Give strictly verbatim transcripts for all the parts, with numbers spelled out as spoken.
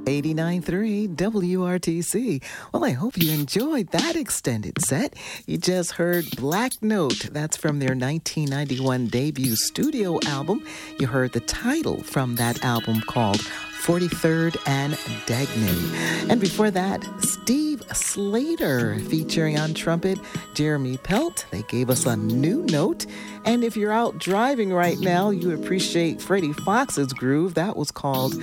eighty-nine point three W R T C. Well, I hope you enjoyed that extended set. You just heard Black Note. That's from their nineteen ninety-one debut studio album. You heard the title from that album called forty-third and Dagny. And before that, Steve Slater featuring on trumpet Jeremy Pelt. They gave us a new note. And if you're out driving right now, you appreciate Freddie Fox's groove. That was called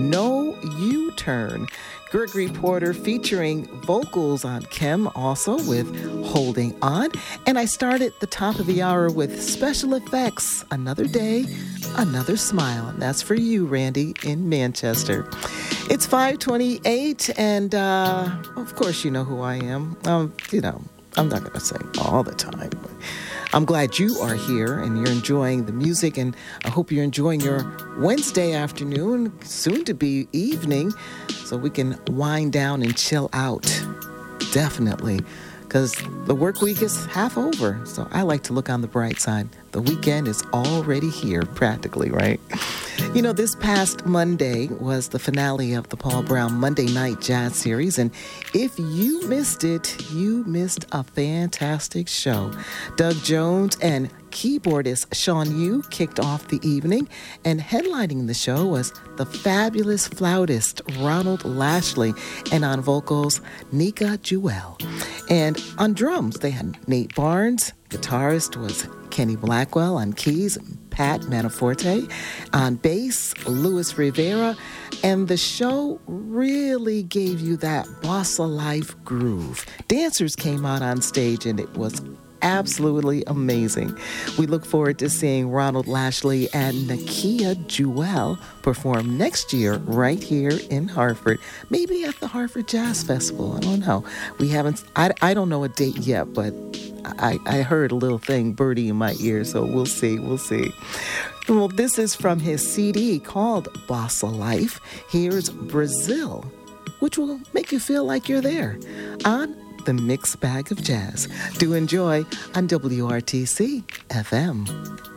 No U-Turn. Gregory Porter featuring vocals on Kim, also with Holding On. And I started the top of the hour with special effects. Another Day, Another Smile. And that's for you, Randy, in Manchester. It's five twenty-eight, and uh, of course you know who I am. Um, you know, I'm not going to sing all the time, but I'm glad you are here and you're enjoying the music, and I hope you're enjoying your Wednesday afternoon, soon to be evening, so we can wind down and chill out. Definitely, because the work week is half over, so I like to look on the bright side. The weekend is already here, practically, right? You know, this past Monday was the finale of the Paul Brown Monday Night Jazz Series, and if you missed it, you missed a fantastic show. Doug Jones and keyboardist Sean Yu kicked off the evening, and headlining the show was the fabulous flautist Ronald Lashley, and on vocals, Nika Jewell. And on drums, they had Nate Barnes. Guitarist was Kenny Blackwell. On keys, Pat Manaforte. On bass, Luis Rivera. And the show really gave you that bossa life groove. Dancers came out on stage, and it was absolutely amazing. We look forward to seeing Ronald Lashley and Nakia Jewell perform next year right here in Hartford. Maybe at the Hartford Jazz Festival. I don't know. We haven't, I, I don't know a date yet, but I, I heard a little thing birdie in my ear, so we'll see, we'll see. Well, this is from his C D called Bossa Life. Here's Brazil, which will make you feel like you're there on The Mixed Bag of Jazz. Do enjoy on W R T C F M.